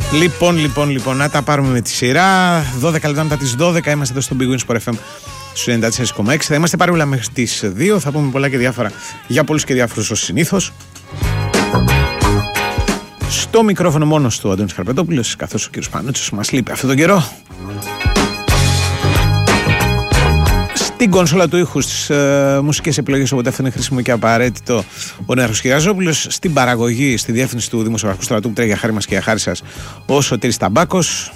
Λοιπόν, να τα πάρουμε με τη σειρά. 12 λεπτά μετά τις 12 είμαστε εδώ στο Big Win Sport FM στους 94,6. Θα είμαστε παρόλα μέχρι τις 2. Θα πούμε πολλά και διάφορα για πολλούς και διάφορους ως συνήθως. Στο μικρόφωνο μόνος του Αντώνης Καρπετόπουλος, καθώς ο κύριος Πανούτσος μας λείπει αυτόν τον καιρό. Στην κονσόλα του ήχου, στις μουσικές επιλογές, όποτε αυτό είναι χρήσιμο και απαραίτητο, ο Νέαρχος Κυριαζόπουλος. Στην παραγωγή, στη διεύθυνση του Δημοσιογραφικού Στρατού που τρέχει για χάρη μας και για χάρη σας, ο Σωτήρης Ταμπάκος.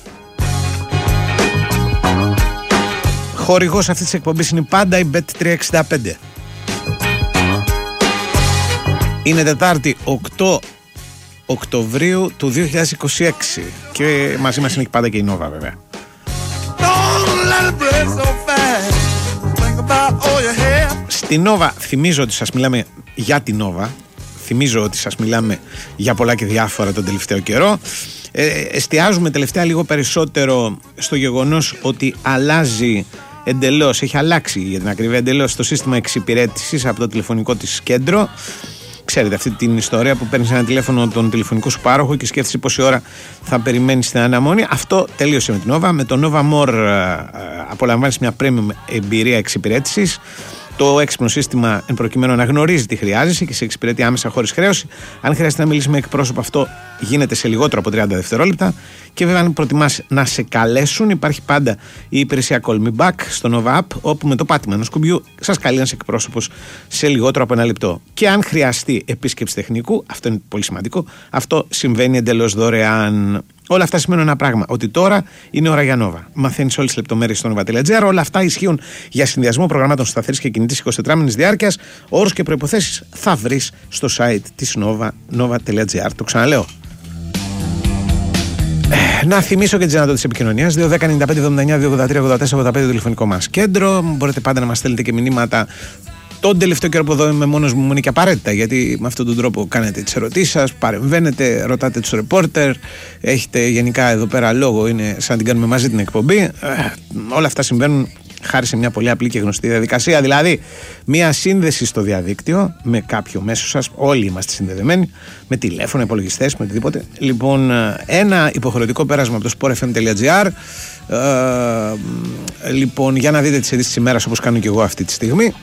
Χορηγός αυτής της εκπομπής είναι πάντα η Bet365. Είναι Τετάρτη 8 Οκτωβρίου του 2026 και μαζί μας είναι και πάντα και η Νόβα, βέβαια. Στη Νόβα, θυμίζω ότι σας μιλάμε για την Νόβα, θυμίζω ότι σας μιλάμε για πολλά και διάφορα τον τελευταίο καιρό. Εστιάζουμε τελευταία λίγο περισσότερο στο γεγονός ότι αλλάζει εντελώς, έχει αλλάξει για την ακρίβεια εντελώς το σύστημα εξυπηρέτησης από το τηλεφωνικό της κέντρο. Ξέρετε αυτή την ιστορία που παίρνεις ένα τηλέφωνο τον τηλεφωνικό σου πάροχο και σκέφτεσαι πόση ώρα θα περιμένεις στην αναμονή. Αυτό τελείωσε με την Nova. Με το Nova More απολαμβάνεις μια premium εμπειρία εξυπηρέτησης. Το έξυπνο σύστημα εν προκειμένου να γνωρίζει τι χρειάζεσαι και σε εξυπηρετεί άμεσα χωρίς χρέωση. Αν χρειάζεται να μιλήσεις με εκπρόσωπο, αυτό γίνεται σε λιγότερο από 30 δευτερόλεπτα. Και βέβαια, αν προτιμάς να σε καλέσουν, υπάρχει πάντα η υπηρεσία Call Me Back στο Nova App, όπου με το πάτημα ενός κουμπιού σας καλεί ένας εκπρόσωπος σε λιγότερο από ένα λεπτό. Και αν χρειαστεί επίσκεψη τεχνικού, αυτό είναι πολύ σημαντικό, αυτό συμβαίνει εντελώς δωρεάν. Όλα αυτά σημαίνουν ένα πράγμα, ότι τώρα είναι ώρα για Nova. Μαθαίνεις όλες τις λεπτομέρειες στο nova.gr. Όλα αυτά ισχύουν για συνδυασμό προγραμμάτων σταθερής και κινητής 24μηνης διάρκειας. Όρους και προϋποθέσεις θα βρεις στο site της Nova, nova.gr. Το ξαναλέω. Να θυμίσω και τις δυνατότητες επικοινωνίας. 210-95-79-283-84-85 το τηλεφωνικό μας κέντρο. Μπορείτε πάντα να μας στέλνετε και μηνύματα. Τον τελευταίο καιρό που εδώ είμαι μόνος μου είναι και απαραίτητα, γιατί με αυτόν τον τρόπο κάνετε τις ερωτήσεις σας, παρεμβαίνετε, ρωτάτε τους ρεπόρτερ, έχετε γενικά εδώ πέρα λόγο, είναι σαν να την κάνουμε μαζί την εκπομπή. Όλα αυτά συμβαίνουν χάρη σε μια πολύ απλή και γνωστή διαδικασία, δηλαδή μια σύνδεση στο διαδίκτυο με κάποιο μέσο σας, όλοι είμαστε συνδεδεμένοι, με τηλέφωνο, υπολογιστές, με οτιδήποτε. Λοιπόν, ένα υποχρεωτικό πέρασμα από το sportfm.gr. Λοιπόν, για να δείτε τις ειδήσεις της ημέρας όπως κάνω και εγώ αυτή τη στιγμή.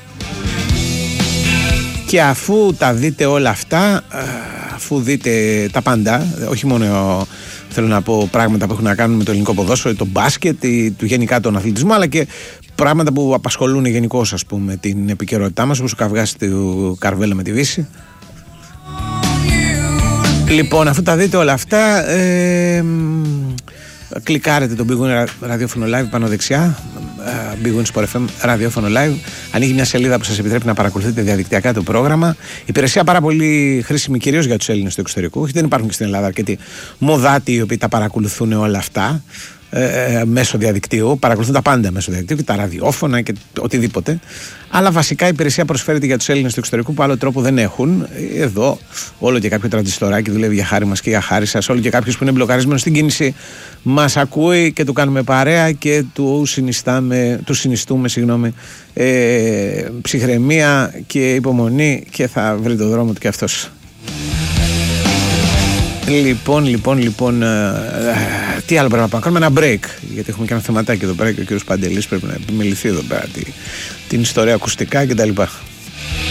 Και αφού τα δείτε όλα αυτά, αφού δείτε τα πάντα, όχι μόνο θέλω να πω πράγματα που έχουν να κάνουν με το ελληνικό ποδόσφαιρο, το μπάσκετ, γενικά τον αθλητισμό, αλλά και πράγματα που απασχολούν γενικώς, ας πούμε, την επικαιρότητά μας, όπως ο καυγάς του Καρβέλα με τη Δύση. Λοιπόν, αφού τα δείτε όλα αυτά, κλικάρετε το Big Win ραδιόφωνο live πάνω δεξιά, Big Win Sport FM ραδιόφωνο live. Ανοίγει μια σελίδα που σας επιτρέπει να παρακολουθείτε διαδικτυακά το πρόγραμμα. Υπηρεσία πάρα πολύ χρήσιμη κυρίως για τους Έλληνες του εξωτερικού. Δεν υπάρχουν και στην Ελλάδα αρκετοί μοδάτοι οι οποίοι τα παρακολουθούν όλα αυτά μέσω διαδικτύου. Παρακολουθούν τα πάντα μέσω διαδικτύου και τα ραδιόφωνα και οτιδήποτε. Αλλά βασικά η υπηρεσία προσφέρεται για τους Έλληνες του εξωτερικού που άλλο τρόπο δεν έχουν. Εδώ όλο και κάποιο τραντζιστοράκι δουλεύει για χάρη μας και για χάρη σας. Όλο και κάποιος που είναι μπλοκαρισμένος στην κίνηση μας ακούει και του κάνουμε παρέα και του συνιστούμε ψυχραιμία και υπομονή και θα βρει το δρόμο του και αυτός. Λοιπόν, τι άλλο πρέπει να πάμε? Κάνουμε ένα break, γιατί έχουμε και ένα θεματάκι εδώ πέρα και ο κύριος Παντελής πρέπει να επιμεληθεί εδώ πέρα την ιστορία ακουστικά κτλ.